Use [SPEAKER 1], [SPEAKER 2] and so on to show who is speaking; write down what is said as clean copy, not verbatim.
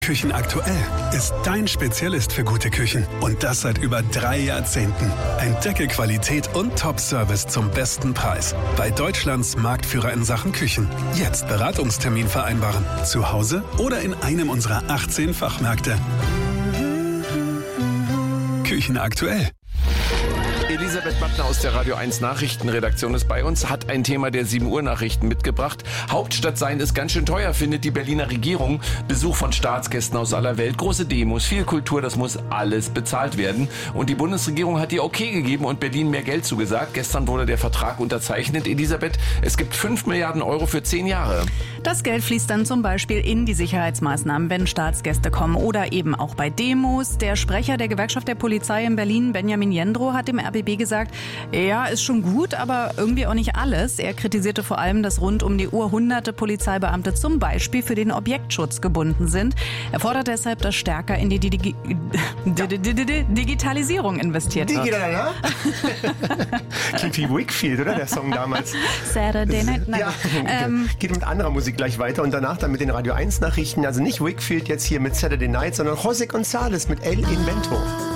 [SPEAKER 1] Küchen aktuell ist dein Spezialist für gute Küchen. Und das seit über 3 Jahrzehnten. Entdecke Qualität und Top-Service zum besten Preis. Bei Deutschlands Marktführer in Sachen Küchen. Jetzt Beratungstermin vereinbaren. Zu Hause oder in einem unserer 18 Fachmärkte. Küchen aktuell.
[SPEAKER 2] Elisabeth Mattner aus der Radio 1 Nachrichtenredaktion ist bei uns, hat ein Thema der 7 Uhr Nachrichten mitgebracht. Hauptstadt sein ist ganz schön teuer, findet die Berliner Regierung. Besuch von Staatsgästen aus aller Welt, große Demos, viel Kultur, das muss alles bezahlt werden. Und die Bundesregierung hat ihr okay gegeben und Berlin mehr Geld zugesagt. Gestern wurde der Vertrag unterzeichnet. Elisabeth, es gibt 5 Milliarden Euro für 10 Jahre.
[SPEAKER 3] Das Geld fließt dann zum Beispiel in die Sicherheitsmaßnahmen, wenn Staatsgäste kommen oder eben auch bei Demos. Der Sprecher der Gewerkschaft der Polizei in Berlin, Benjamin Jendrow, hat dem RBB gesagt, ja, ist schon gut, aber irgendwie auch nicht alles. Er kritisierte vor allem, dass rund um die Uhr hunderte Polizeibeamte zum Beispiel für den Objektschutz gebunden sind. Er fordert deshalb, dass stärker in die Digitalisierung investiert wird.
[SPEAKER 4] Digital, klingt wie Wakefield, oder? Der Song damals.
[SPEAKER 3] Saturday Night.
[SPEAKER 4] Ja, geht mit anderer Musik gleich weiter und danach dann mit den Radio 1 Nachrichten. Also nicht Wakefield jetzt hier mit Saturday Night, sondern José González mit El Invento.